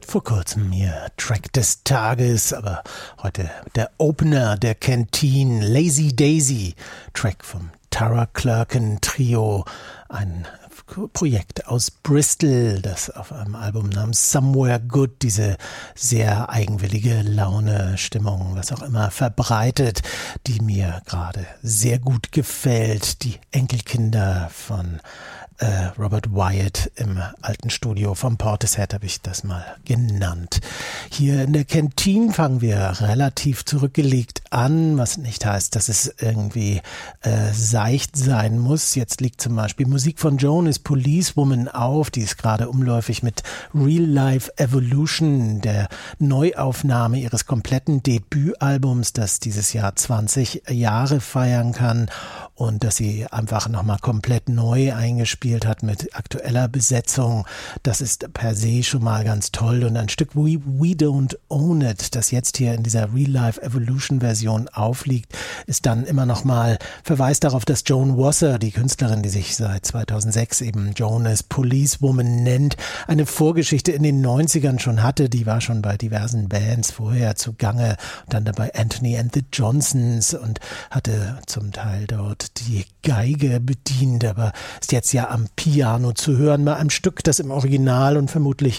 Vor kurzem hier Track des Tages, aber heute der Opener der Canteen, Lazy Daisy, Track vom Tara Clerkin Trio, ein Projekt aus Bristol, das auf einem Album namens Somewhere Good diese sehr eigenwillige Laune, Stimmung, was auch immer verbreitet, die mir gerade sehr gut gefällt. Die Enkelkinder von Robert Wyatt im alten Studio vom Portishead habe ich das mal genannt. Hier in der Canteen fangen wir relativ zurückgelegt an, was nicht heißt, dass es irgendwie seicht sein muss. Jetzt liegt zum Beispiel Musik von Joan is Policewoman auf, die ist gerade umläufig mit Real Life Evolution, der Neuaufnahme ihres kompletten Debütalbums, das dieses Jahr 20 Jahre feiern kann und das sie einfach nochmal komplett neu eingespielt hat mit aktueller Besetzung. Das ist per se schon mal ganz toll und ein Stück We Don't Own It, das jetzt hier in dieser Real Life Evolution Version aufliegt, ist dann immer noch mal Verweis darauf, dass Joan Wasser, die Künstlerin, die sich seit 2006 eben Joan is Policewoman nennt, eine Vorgeschichte in den 90ern schon hatte. Die war schon bei diversen Bands vorher zugange, dann dabei Anthony and the Johnsons und hatte zum Teil dort die Geige bedient, aber ist jetzt ja am Piano zu hören, bei einem Stück, das im Original und vermutlich